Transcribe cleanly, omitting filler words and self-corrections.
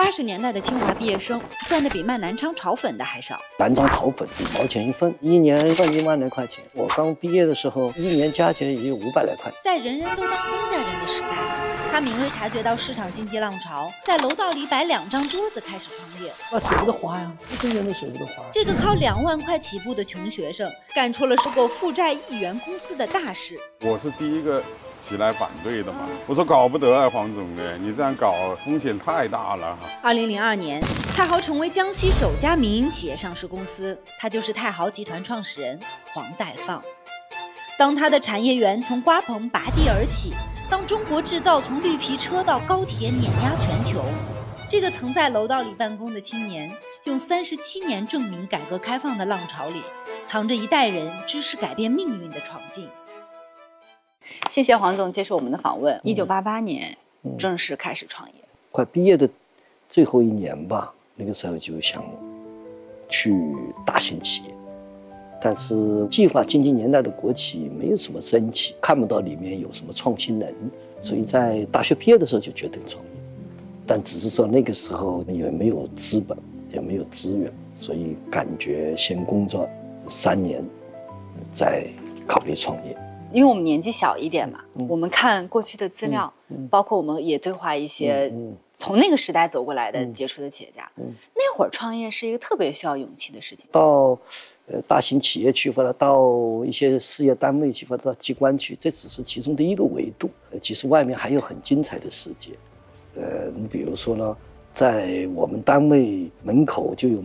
80年代的清华毕业生赚的比卖南昌炒粉的还少。 南昌炒粉1毛钱一份，一年赚1万来块钱。我刚毕业的时候，一年加起来也有500来块。 在人人都当公家人的时代，他敏锐察觉到市场经济浪潮，在楼道里摆2张桌子开始创业。 舍不得花呀，1分钱都舍不得花。 这个靠2万块起步的穷学生，干出了收购负债1元公司的大事。 我是第一个起来反对的嘛，我说搞不得啊，黄总的，你这样搞风险太大了哈。 2002年，太豪成为江西首家民营企业上市公司，他就是太豪集团创始人黄岱放。当他的产业园从瓜棚拔地而起，当中国制造从绿皮车到高铁碾压全球，这个曾在楼道里办公的青年，用37年证明改革开放的浪潮里，藏着一代人知识改变命运的闯劲。谢谢黄总接受我们的访问。1988年正式开始创业， 快毕业的最后1年吧，那个时候就想去大型企业，但是计划经济年代的国企没有什么生气，看不到里面有什么创新能，所以在大学毕业的时候就决定创业，但只是说那个时候也没有资本，也没有资源，所以感觉先工作3年，再考虑创业。 因为我们年纪小一点嘛，我们看过去的资料，包括我们也对话一些从那个时代走过来的杰出的企业家。那会儿创业是一个特别需要勇气的事情。 到大型企业去，或者到一些事业单位去，或者到机关去，这只是其中的一个维度。其实外面还有很精彩的世界。你比如说呢，在我们单位门口就有